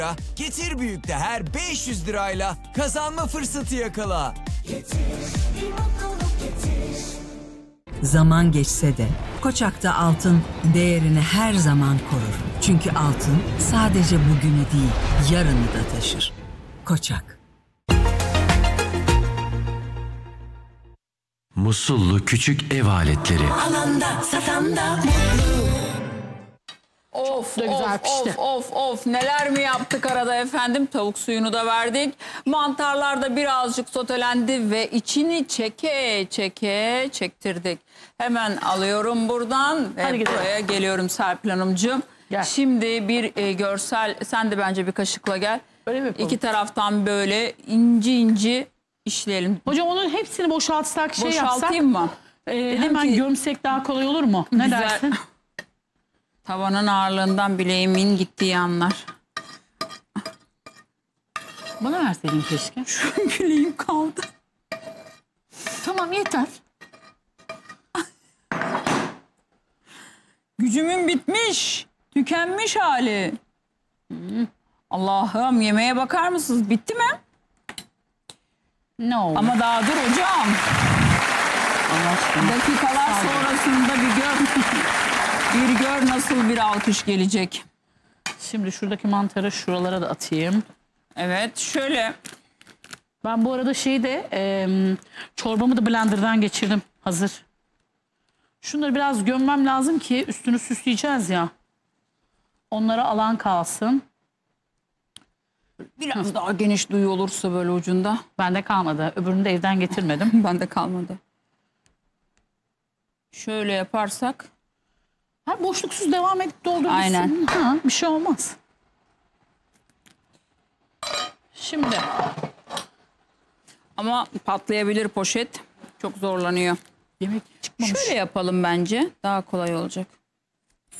Getir Büyük'te her 500 lirayla kazanma fırsatı yakala. Zaman geçse de Koçak'ta altın değerini her zaman korur. Çünkü altın sadece bugünü değil, yarını da taşır. Koçak. Musullu küçük ev aletleri. Alanda, satanda, Of da güzel pişti. of neler mi yaptık arada efendim, tavuk suyunu da verdik, mantarlar da birazcık sotelendi ve içini çektirdik. Hemen alıyorum buradan ve Hadi gidelim. buraya geliyorum Serpil Hanımcığım. Gel. Şimdi bir görsel, sen de bence bir kaşıkla gel. Öyle mi yapalım? İki taraftan böyle inci işleyelim. Hocam onun hepsini boşaltsak yapsak. Boşaltayım mı? Hemen ki- gömsek daha kolay olur mu? Ne Güzel. dersin? Tavanın ağırlığından bileğimin gittiği anlar. Bana verseydin keşke. Bileğim kaldı. Tamam yeter. Gücümün bitmiş, tükenmiş hali. Allah'ım, yemeğe bakar mısınız? Bitti mi? No. Ama daha dur hocam. Allah aşkına. Dakikalar sonrasında bir gör nasıl bir alkış gelecek. Şimdi şuradaki mantarı şuralara da atayım. Evet, şöyle. Ben bu arada çorbamı da blenderdan geçirdim. Hazır. Şunları biraz gömmem lazım ki üstünü süsleyeceğiz ya. Onlara alan kalsın. Biraz daha geniş duyu olursa böyle ucunda. Bende kalmadı. Öbürünü de evden getirmedim. Bende kalmadı. Şöyle yaparsak. Ha, boşluksuz devam edip doldurursun. Aynen. Ha, bir şey olmaz. Şimdi Ama patlayabilir poşet. Çok zorlanıyor. yemek çıkmamış. Şöyle yapalım bence. Daha kolay olacak.